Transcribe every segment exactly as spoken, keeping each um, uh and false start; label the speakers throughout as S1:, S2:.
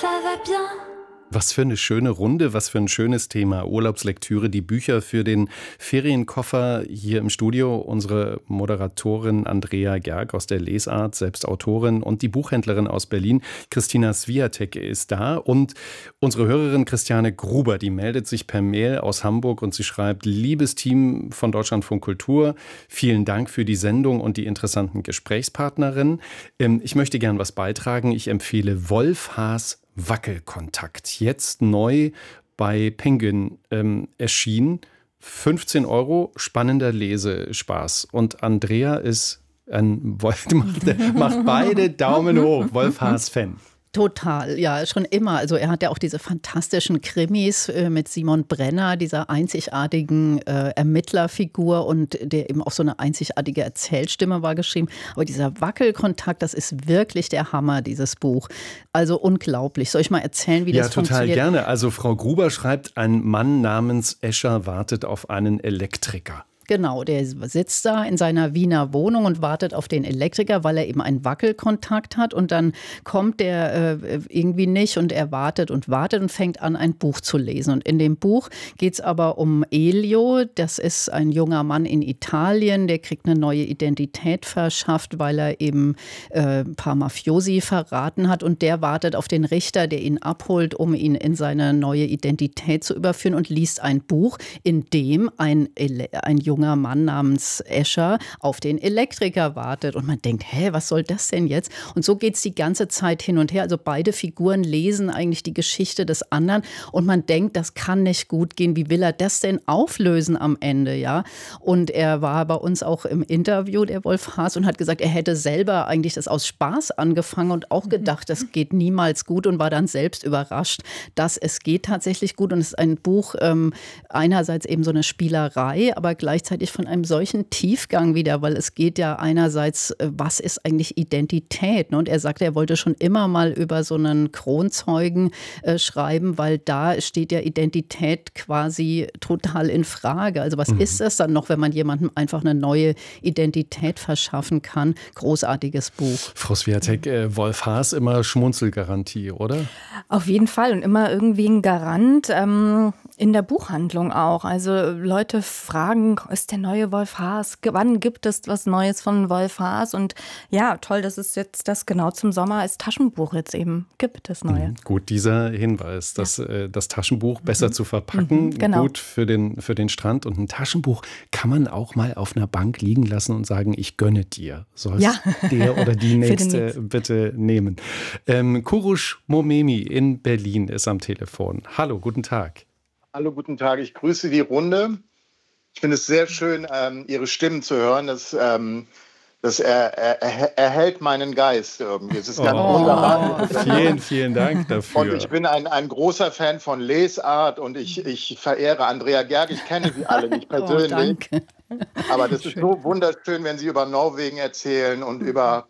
S1: ça va bien.
S2: Was für eine schöne Runde, was für ein schönes Thema. Urlaubslektüre, die Bücher für den Ferienkoffer. Hier im Studio unsere Moderatorin Andrea Gerg aus der Lesart, selbst Autorin, und die Buchhändlerin aus Berlin, Christina Swiatek, ist da. Und unsere Hörerin Christiane Gruber, die meldet sich per Mail aus Hamburg und sie schreibt: Liebes Team von Deutschlandfunk Kultur, vielen Dank für die Sendung und die interessanten Gesprächspartnerinnen. Ähm, ich möchte gern was beitragen. Ich empfehle Wolf Haas Wackelkontakt. Jetzt neu bei Penguin ähm, erschienen. fünfzehn Euro, spannender Lesespaß. Und Andrea ist ein Wolf, macht, macht beide Daumen hoch. Wolf Haas-Fan.
S3: Total, ja, schon immer. Also er hat ja auch diese fantastischen Krimis äh, mit Simon Brenner, dieser einzigartigen äh, Ermittlerfigur, und der eben auch so eine einzigartige Erzählstimme war, geschrieben. Aber dieser Wackelkontakt, das ist wirklich der Hammer, dieses Buch. Also unglaublich. Soll ich mal erzählen, wie
S2: ja,
S3: das funktioniert?
S2: Ja, total gerne. Also Frau Gruber schreibt, ein Mann namens Escher wartet auf einen Elektriker.
S3: Genau, der sitzt da in seiner Wiener Wohnung und wartet auf den Elektriker, weil er eben einen Wackelkontakt hat. Und dann kommt der äh, irgendwie nicht und er wartet und wartet und fängt an, ein Buch zu lesen. Und in dem Buch geht es aber um Elio. Das ist ein junger Mann in Italien, der kriegt eine neue Identität verschafft, weil er eben äh, ein paar Mafiosi verraten hat. Und der wartet auf den Richter, der ihn abholt, um ihn in seine neue Identität zu überführen, und liest ein Buch, in dem ein, Ele- ein junger junger Mann namens Escher auf den Elektriker wartet. Und man denkt, hä, was soll das denn jetzt? Und so geht es die ganze Zeit hin und her. Also beide Figuren lesen eigentlich die Geschichte des anderen und man denkt, das kann nicht gut gehen. Wie will er das denn auflösen am Ende? Ja? Und er war bei uns auch im Interview, der Wolf Haas, und hat gesagt, er hätte selber eigentlich das aus Spaß angefangen und auch gedacht, das geht niemals gut, und war dann selbst überrascht, dass es geht tatsächlich gut. Und es ist ein Buch, ähm, einerseits eben so eine Spielerei, aber gleichzeitig von einem solchen Tiefgang wieder, weil es geht ja einerseits, was ist eigentlich Identität? Und er sagte, er wollte schon immer mal über so einen Kronzeugen äh, schreiben, weil da steht ja Identität quasi total in Frage. Also was mhm. ist das dann noch, wenn man jemandem einfach eine neue Identität verschaffen kann? Großartiges Buch.
S2: Frau Swiatek, äh, Wolf Haas, immer Schmunzelgarantie, oder?
S4: Auf jeden Fall, und immer irgendwie ein Garant ähm, in der Buchhandlung auch. Also Leute fragen, ist der neue Wolf Haas? Wann gibt es was Neues von Wolf Haas? Und ja, toll, dass es jetzt das genau zum Sommer als Taschenbuch jetzt eben gibt, das Neue.
S2: Mhm, gut, dieser Hinweis, dass, ja. äh, das Taschenbuch besser mhm. zu verpacken,
S4: mhm, genau.
S2: gut für den, für den Strand. Und ein Taschenbuch kann man auch mal auf einer Bank liegen lassen und sagen, ich gönne dir. Sollst
S4: ja.
S2: der oder die nächste bitte nehmen. Ähm, Kurush Momemi in Berlin ist am Telefon. Hallo, guten Tag.
S5: Hallo, guten Tag. Ich grüße die Runde. Ich finde es sehr schön, ähm, Ihre Stimmen zu hören. Das, ähm, das er, er, erhält meinen Geist irgendwie. Es ist ganz
S2: oh,
S5: wunderbar.
S2: Vielen, vielen Dank dafür.
S5: Und ich bin ein, ein großer Fan von Lesart und ich, ich verehre Andrea Gerg. Ich kenne sie alle nicht persönlich.
S3: Oh, danke.
S5: Aber das Schön. ist so wunderschön, wenn Sie über Norwegen erzählen und über...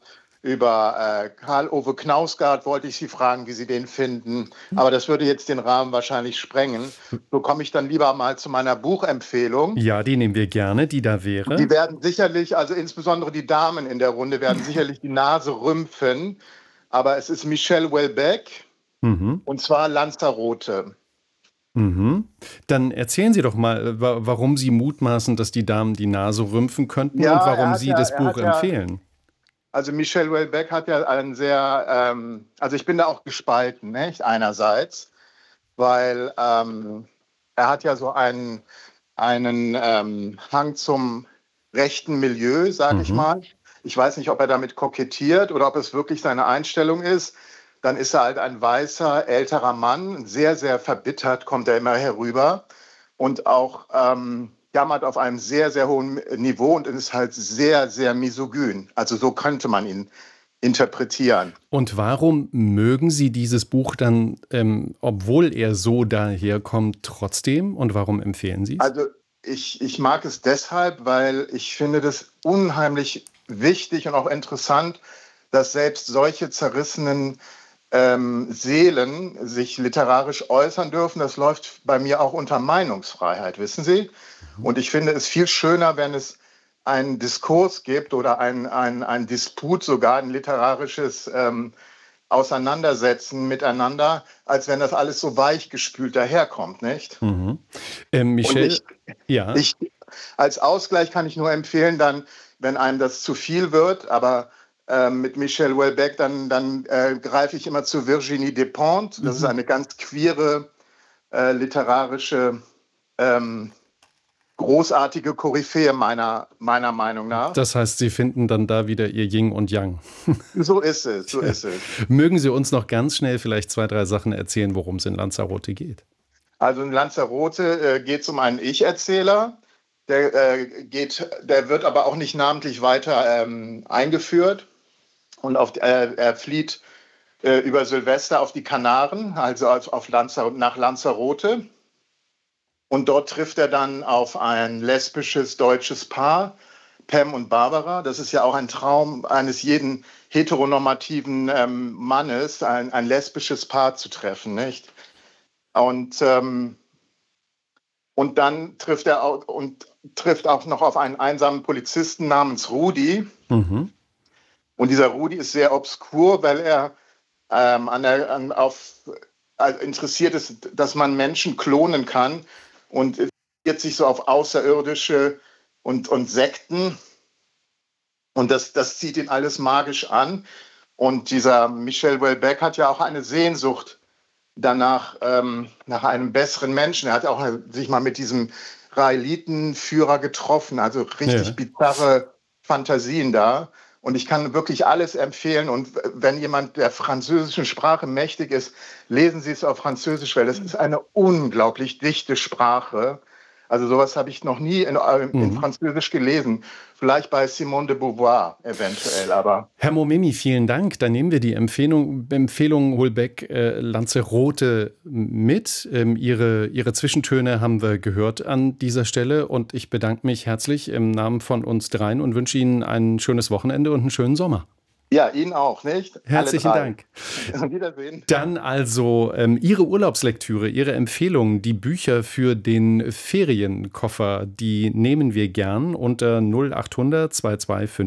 S5: Über äh, Karl-Ove Knausgard wollte ich Sie fragen, wie Sie den finden. Aber das würde jetzt den Rahmen wahrscheinlich sprengen. So komme ich dann lieber mal zu meiner Buchempfehlung.
S2: Ja, die nehmen wir gerne, die da wäre.
S5: Die werden sicherlich, also insbesondere die Damen in der Runde, werden sicherlich die Nase rümpfen. Aber es ist Michel Houellebecq mhm. und zwar Lanzarote.
S2: Mhm. Dann erzählen Sie doch mal, warum Sie mutmaßen, dass die Damen die Nase rümpfen könnten ja, und warum Sie ja, das Buch empfehlen.
S5: Ja, Also Michel Houellebecq hat ja einen sehr, ähm, also ich bin da auch gespalten, nicht? Einerseits, weil ähm, er hat ja so einen, einen ähm, Hang zum rechten Milieu, sage mhm. ich mal. Ich weiß nicht, ob er damit kokettiert oder ob es wirklich seine Einstellung ist. Dann ist er halt ein weißer, älterer Mann, sehr, sehr verbittert kommt er immer herüber und auch... Ähm, jammert auf einem sehr, sehr hohen Niveau und ist halt sehr, sehr misogyn. Also so könnte man ihn interpretieren.
S2: Und warum mögen Sie dieses Buch dann, ähm, obwohl er so daherkommt, trotzdem? Und warum empfehlen Sie es?
S5: Also ich, ich mag es deshalb, weil ich finde das unheimlich wichtig und auch interessant, dass selbst solche zerrissenen ähm, Seelen sich literarisch äußern dürfen. Das läuft bei mir auch unter Meinungsfreiheit, wissen Sie? Und ich finde es viel schöner, wenn es einen Diskurs gibt oder ein, ein, ein Disput, sogar ein literarisches ähm, auseinandersetzen miteinander, als wenn das alles so weichgespült daherkommt, nicht?
S2: Mhm. Ähm, Michel,
S5: ich,
S2: ja.
S5: Ich, als Ausgleich kann ich nur empfehlen, dann, wenn einem das zu viel wird, aber äh, mit Michel Houellebecq, dann, dann äh, greife ich immer zu Virginie Despentes. Das
S2: Mhm.
S5: ist eine ganz queere äh, literarische ähm, großartige Koryphäe meiner, meiner Meinung nach.
S2: Das heißt, Sie finden dann da wieder Ihr Yin und Yang.
S5: So ist es, so ist es.
S2: Mögen Sie uns noch ganz schnell vielleicht zwei, drei Sachen erzählen, worum es in Lanzarote geht?
S5: Also in Lanzarote äh, geht es um einen Ich-Erzähler. Der, äh, geht, der wird aber auch nicht namentlich weiter ähm, eingeführt. Und auf, äh, er flieht äh, über Silvester auf die Kanaren, also auf, auf Lanzar- nach Lanzarote. Und dort trifft er dann auf ein lesbisches deutsches Paar, Pam und Barbara. Das ist ja auch ein Traum eines jeden heteronormativen ähm, Mannes, ein, ein lesbisches Paar zu treffen, nicht? Und, ähm, und dann trifft er auch, und trifft auch noch auf einen einsamen Polizisten namens Rudi.
S2: Mhm.
S5: Und dieser Rudi ist sehr obskur, weil er ähm, an der, an, auf, also interessiert ist, dass man Menschen klonen kann. Und interessiert sich so auf Außerirdische und, und Sekten. Und das, das zieht ihn alles magisch an. Und dieser Michel Houellebecq hat ja auch eine Sehnsucht danach, ähm, nach einem besseren Menschen. Er hat auch sich mal mit diesem Raelitenführer getroffen. Also richtig
S2: Ja.
S5: bizarre Fantasien da. Und ich kann wirklich alles empfehlen. Und wenn jemand der französischen Sprache mächtig ist, lesen Sie es auf Französisch, weil das ist eine unglaublich dichte Sprache. Also sowas habe ich noch nie in, in
S2: Mhm.
S5: Französisch gelesen. Vielleicht bei Simone de Beauvoir eventuell, aber...
S2: Herr Momemi, vielen Dank. Dann nehmen wir die Empfehlung, Empfehlung Houellebecq äh, Lanzarote mit. Ähm, ihre, ihre Zwischentöne haben wir gehört an dieser Stelle. Und ich bedanke mich herzlich im Namen von uns dreien und wünsche Ihnen ein schönes Wochenende und einen schönen Sommer.
S5: Ja, Ihnen auch, nicht?
S2: Herzlichen
S5: Alle drei.
S2: Dank.
S5: Wiedersehen.
S2: Dann also ähm, Ihre Urlaubslektüre, Ihre Empfehlungen, die Bücher für den Ferienkoffer, die nehmen wir gern unter null acht hundert zwei zwei fünf